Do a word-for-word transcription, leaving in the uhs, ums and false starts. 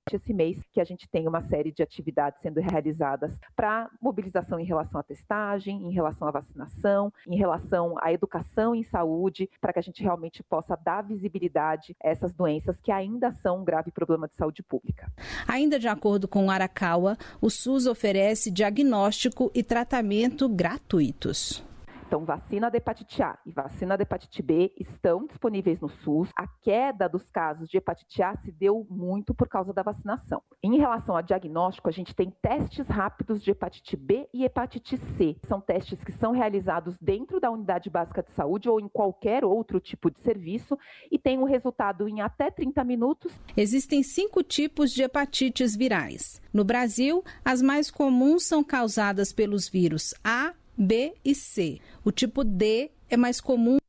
esse mês que a gente tem uma série de atividades sendo realizadas para mobilização em relação à testagem, em relação à vacinação, em relação à educação em saúde, para que a gente realmente possa dar visibilidade a essas doenças que ainda são um grave problema de saúde pública. Ainda de acordo com o Arakawa, o SUS oferece diagnóstico e tratamento gratuitos. Então, vacina da hepatite A e vacina da hepatite B estão disponíveis no SUS. A queda dos casos de hepatite A se deu muito por causa da vacinação. Em relação a diagnóstico, a gente tem testes rápidos de hepatite B e hepatite C. São testes que são realizados dentro da unidade básica de saúde ou em qualquer outro tipo de serviço e tem um resultado em até trinta minutos. Existem cinco tipos de hepatites virais. No Brasil, as mais comuns são causadas pelos vírus A, B e C. O tipo D é mais comum